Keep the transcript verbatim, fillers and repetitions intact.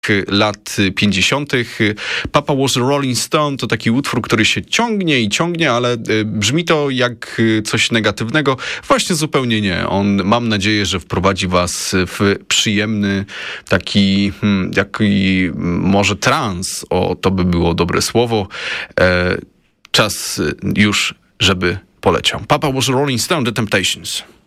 lat pięćdziesiątych. Papa Was a Rolling Stone to taki utwór, który się ciągnie i ciągnie, ale brzmi to jak coś negatywnego. Właśnie zupełnie nie. On, mam nadzieję, że wprowadzi was w przyjemny taki, hmm, jaki może trans, o to by było dobre słowo. E, czas już, żeby poleciał. Papa Was a Rolling Stone, The Temptations.